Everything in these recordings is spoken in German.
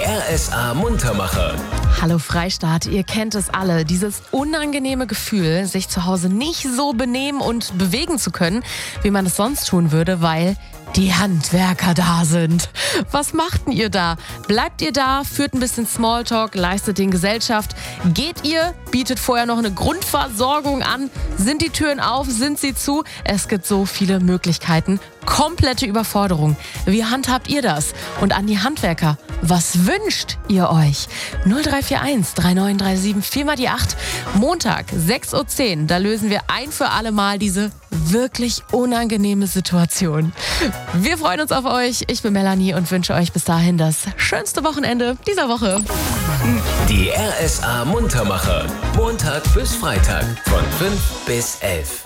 RSA Muntermacher. Hallo Freistaat, ihr kennt es alle. Dieses unangenehme Gefühl, sich zu Hause nicht so benehmen und bewegen zu können, wie man es sonst tun würde, weil die Handwerker da sind. Was macht denn ihr da? Bleibt ihr da, führt ein bisschen Smalltalk, leistet den Gesellschaft? Geht ihr, bietet vorher noch eine Grundversorgung an? Sind die Türen auf, sind sie zu? Es gibt so viele Möglichkeiten. Komplette Überforderung. Wie handhabt ihr das? Und an die Handwerker, was wünscht ihr euch? 0341 3937 4 mal die 8. Montag, 6.10 Uhr, da lösen wir ein für alle Mal diese wirklich unangenehme Situation. Wir freuen uns auf euch. Ich bin Melanie und wünsche euch bis dahin das schönste Wochenende dieser Woche. Die RSA Muntermacher. Montag bis Freitag von 5 bis 11.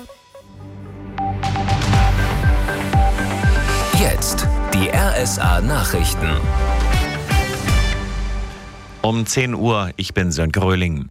Jetzt die RSA Nachrichten. Um 10 Uhr, ich bin Sönke Röhling.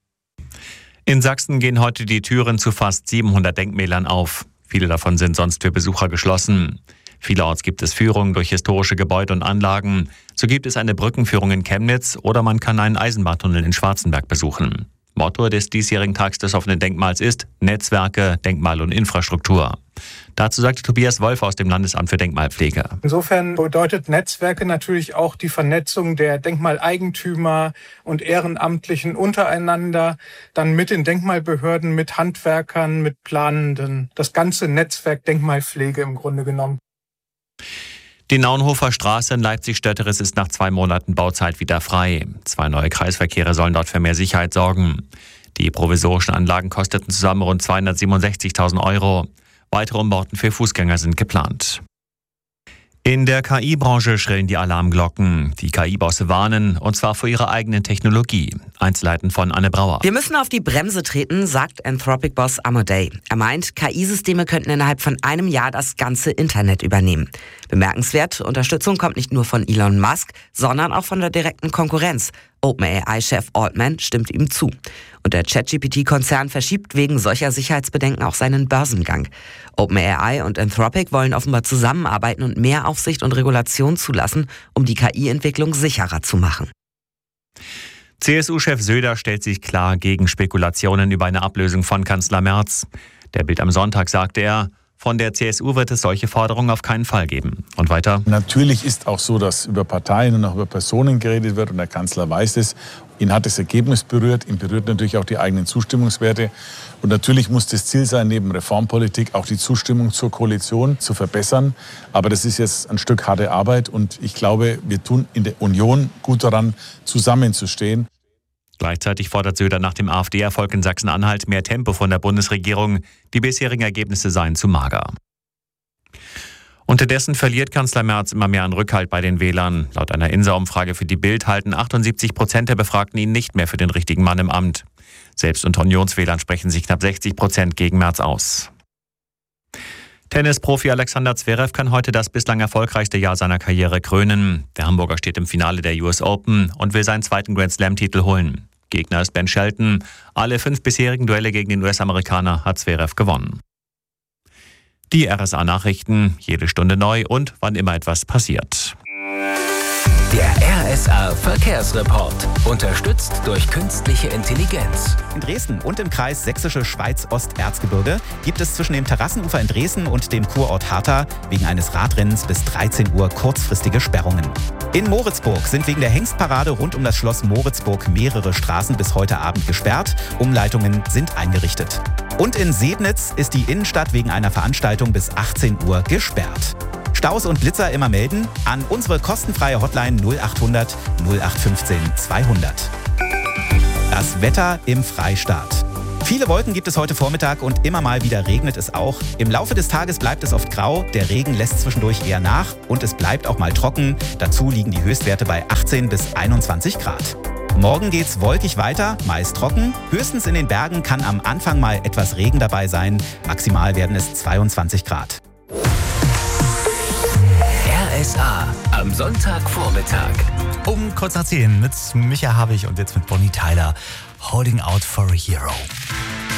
In Sachsen gehen heute die Türen zu fast 700 Denkmälern auf. Viele davon sind sonst für Besucher geschlossen. Vielerorts gibt es Führungen durch historische Gebäude und Anlagen. So gibt es eine Brückenführung in Chemnitz oder man kann einen Eisenbahntunnel in Schwarzenberg besuchen. Motto des diesjährigen Tags des offenen Denkmals ist Netzwerke, Denkmal und Infrastruktur. Dazu sagte Tobias Wolf aus dem Landesamt für Denkmalpflege. Insofern bedeutet Netzwerke natürlich auch die Vernetzung der Denkmaleigentümer und Ehrenamtlichen untereinander, dann mit den Denkmalbehörden, mit Handwerkern, mit Planenden. Das ganze Netzwerk Denkmalpflege im Grunde genommen. Die Naunhofer Straße in Leipzig-Stötteres ist nach 2 Monaten Bauzeit wieder frei. 2 neue Kreisverkehre sollen dort für mehr Sicherheit sorgen. Die provisorischen Anlagen kosteten zusammen rund 267.000 €. Weitere Umbauten für Fußgänger sind geplant. In der KI-Branche schrillen die Alarmglocken. Die KI-Bosse warnen, und zwar vor ihrer eigenen Technologie. Einzelheiten von Anne Brauer. Wir müssen auf die Bremse treten, sagt Anthropic-Boss Amodei. Er meint, KI-Systeme könnten innerhalb von einem Jahr das ganze Internet übernehmen. Bemerkenswert, Unterstützung kommt nicht nur von Elon Musk, sondern auch von der direkten Konkurrenz. OpenAI-Chef Altman stimmt ihm zu. Und der ChatGPT-Konzern verschiebt wegen solcher Sicherheitsbedenken auch seinen Börsengang. OpenAI und Anthropic wollen offenbar zusammenarbeiten und mehr Aufsicht und Regulation zulassen, um die KI-Entwicklung sicherer zu machen. CSU-Chef Söder stellt sich klar gegen Spekulationen über eine Ablösung von Kanzler Merz. Der Bild am Sonntag sagte er, von der CSU wird es solche Forderungen auf keinen Fall geben. Und weiter? Natürlich ist auch so, dass über Parteien und auch über Personen geredet wird und der Kanzler weiß es. Ihn hat das Ergebnis berührt, ihn berührt natürlich auch die eigenen Zustimmungswerte. Und natürlich muss das Ziel sein, neben Reformpolitik auch die Zustimmung zur Koalition zu verbessern. Aber das ist jetzt ein Stück harte Arbeit und ich glaube, wir tun in der Union gut daran, zusammenzustehen. Gleichzeitig fordert Söder nach dem AfD-Erfolg in Sachsen-Anhalt mehr Tempo von der Bundesregierung. Die bisherigen Ergebnisse seien zu mager. Unterdessen verliert Kanzler Merz immer mehr an Rückhalt bei den Wählern. Laut einer INSA-Umfrage für die Bild halten 78% der Befragten ihn nicht mehr für den richtigen Mann im Amt. Selbst unter Unionswählern sprechen sich knapp 60% gegen Merz aus. Tennisprofi Alexander Zverev kann heute das bislang erfolgreichste Jahr seiner Karriere krönen. Der Hamburger steht im Finale der US Open und will seinen 2. Grand-Slam-Titel holen. Gegner ist Ben Shelton. Alle 5 bisherigen Duelle gegen den US-Amerikaner hat Zverev gewonnen. Die RSA-Nachrichten, jede Stunde neu und wann immer etwas passiert. Der RSA Verkehrsreport. Unterstützt durch künstliche Intelligenz. In Dresden und im Kreis Sächsische Schweiz-Osterzgebirge gibt es zwischen dem Terrassenufer in Dresden und dem Kurort Hartha wegen eines Radrennens bis 13 Uhr kurzfristige Sperrungen. In Moritzburg sind wegen der Hengstparade rund um das Schloss Moritzburg mehrere Straßen bis heute Abend gesperrt. Umleitungen sind eingerichtet. Und in Sebnitz ist die Innenstadt wegen einer Veranstaltung bis 18 Uhr gesperrt. Staus und Blitzer immer melden an unsere kostenfreie Hotline 0800 0815 200. Das Wetter im Freistaat. Viele Wolken gibt es heute Vormittag und immer mal wieder regnet es auch. Im Laufe des Tages bleibt es oft grau, der Regen lässt zwischendurch eher nach und es bleibt auch mal trocken. Dazu liegen die Höchstwerte bei 18 bis 21 Grad. Morgen geht's wolkig weiter, meist trocken. Höchstens in den Bergen kann am Anfang mal etwas Regen dabei sein. Maximal werden es 22 Grad. RSA am Sonntagvormittag. Um kurz nach 10 mit Micha Habich und jetzt mit Bonnie Tyler. Holding Out for a Hero.